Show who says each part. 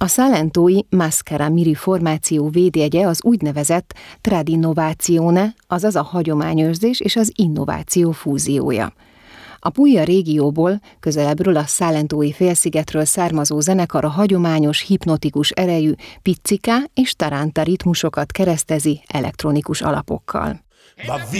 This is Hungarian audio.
Speaker 1: A Salentói Maschera Miri formáció védjegye az úgynevezett Tradinnovazione, azaz a hagyományőrzés és az innováció fúziója. A Puglia régióból, közelebbről a Salentói félszigetről származó zenekar a hagyományos, hipnotikus erejű pizzica és taranta ritmusokat keresztezi elektronikus alapokkal.